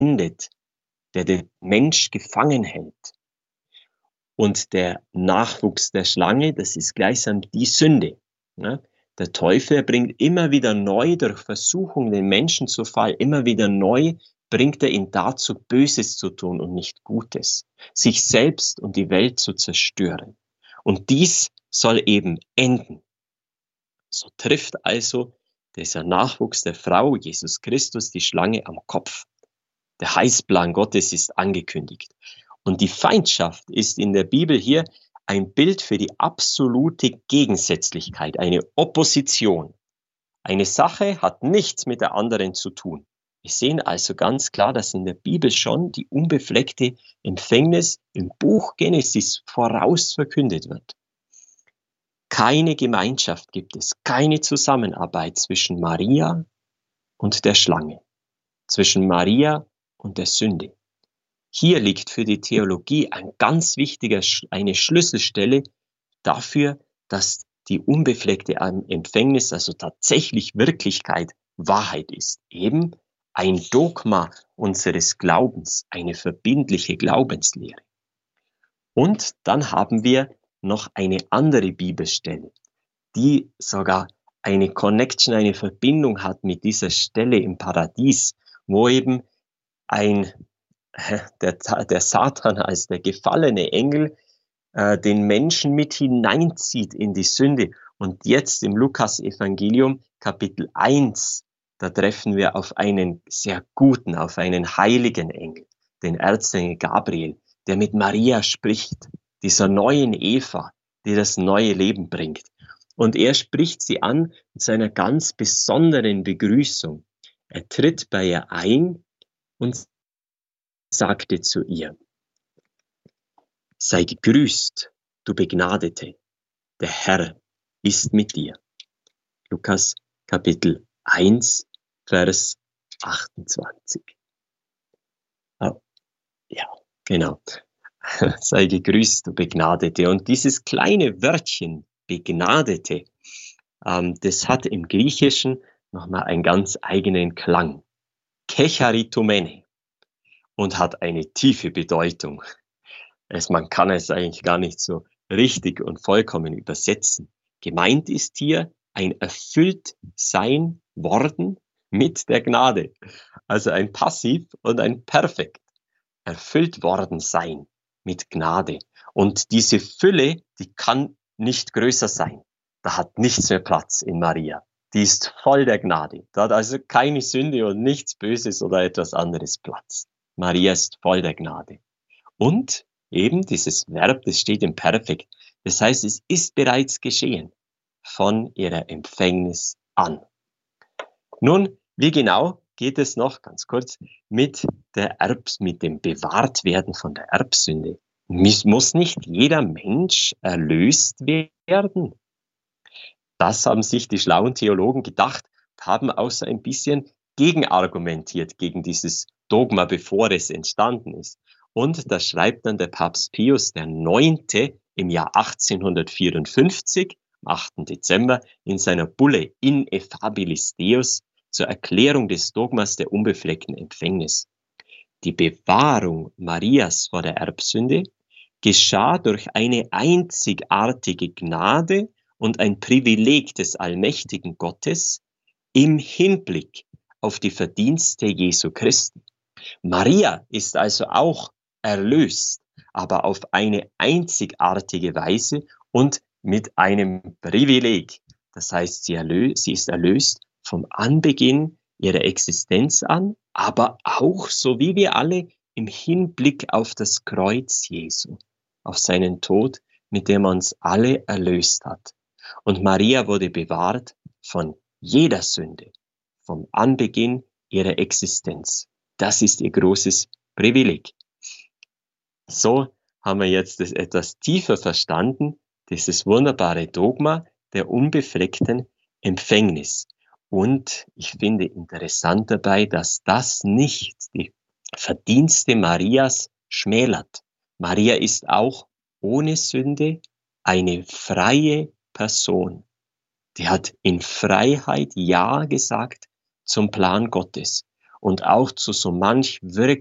bindet, der den Mensch gefangen hält. Und der Nachwuchs der Schlange, das ist gleichsam die Sünde. Ne? Der Teufel bringt immer wieder neu durch Versuchung den Menschen zu Fall, immer wieder neu bringt er ihn dazu, Böses zu tun und nicht Gutes, sich selbst und die Welt zu zerstören. Und dies soll eben enden. So trifft also dieser Nachwuchs der Frau, Jesus Christus, die Schlange am Kopf. Der Heilsplan Gottes ist angekündigt. Und die Feindschaft ist in der Bibel hier ein Bild für die absolute Gegensätzlichkeit, eine Opposition. Eine Sache hat nichts mit der anderen zu tun. Wir sehen also ganz klar, dass in der Bibel schon die unbefleckte Empfängnis im Buch Genesis voraus verkündet wird. Keine Gemeinschaft gibt es, keine Zusammenarbeit zwischen Maria und der Schlange, zwischen Maria und der Sünde. Hier liegt für die Theologie ein ganz wichtiger, eine Schlüsselstelle dafür, dass die unbefleckte Empfängnis also tatsächlich Wirklichkeit, Wahrheit ist. Eben ein Dogma unseres Glaubens, eine verbindliche Glaubenslehre. Und dann haben wir noch eine andere Bibelstelle, die sogar eine Connection, eine Verbindung hat mit dieser Stelle im Paradies, wo eben der Satan als der gefallene Engel den Menschen mit hineinzieht in die Sünde. Und jetzt im Lukas-Evangelium, Kapitel 1, da treffen wir auf einen sehr guten, auf einen heiligen Engel, den Erzengel Gabriel, der mit Maria spricht, dieser neuen Eva, die das neue Leben bringt. Und er spricht sie an mit seiner ganz besonderen Begrüßung. Er tritt bei ihr ein und sagte zu ihr: Sei gegrüßt, du Begnadete, der Herr ist mit dir. Lukas Kapitel 1, Vers 28. Oh, ja, genau. Sei gegrüßt, du Begnadete. Und dieses kleine Wörtchen, Begnadete, das hat im Griechischen nochmal einen ganz eigenen Klang. Kecharitomene. Und hat eine tiefe Bedeutung. Man kann es eigentlich gar nicht so richtig und vollkommen übersetzen. Gemeint ist hier ein erfüllt sein worden mit der Gnade. Also ein Passiv und ein Perfekt. Erfüllt worden sein mit Gnade. Und diese Fülle, die kann nicht größer sein. Da hat nichts mehr Platz in Maria. Die ist voll der Gnade. Da hat also keine Sünde und nichts Böses oder etwas anderes Platz. Maria ist voll der Gnade. Und eben dieses Verb, das steht im Perfekt. Das heißt, es ist bereits geschehen von ihrer Empfängnis an. Nun, wie genau geht es noch, ganz kurz, mit dem Bewahrtwerden von der Erbsünde? Muss nicht jeder Mensch erlöst werden? Das haben sich die schlauen Theologen gedacht, haben auch so ein bisschen gegenargumentiert gegen dieses Dogma, bevor es entstanden ist. Und da schreibt dann der Papst Pius IX. Im Jahr 1854, am 8. Dezember, in seiner Bulle Ineffabilis Deus zur Erklärung des Dogmas der unbefleckten Empfängnis. Die Bewahrung Marias vor der Erbsünde geschah durch eine einzigartige Gnade und ein Privileg des allmächtigen Gottes im Hinblick auf die Verdienste Jesu Christi. Maria ist also auch erlöst, aber auf eine einzigartige Weise und mit einem Privileg. Das heißt, sie ist erlöst vom Anbeginn ihrer Existenz an, aber auch, so wie wir alle, im Hinblick auf das Kreuz Jesu, auf seinen Tod, mit dem er uns alle erlöst hat. Und Maria wurde bewahrt von jeder Sünde, vom Anbeginn ihrer Existenz. Das ist ihr großes Privileg. So haben wir jetzt das etwas tiefer verstanden, dieses wunderbare Dogma der unbefleckten Empfängnis. Und ich finde interessant dabei, dass das nicht die Verdienste Marias schmälert. Maria ist auch ohne Sünde eine freie Person. Die hat in Freiheit Ja gesagt zum Plan Gottes. und auch zu so manch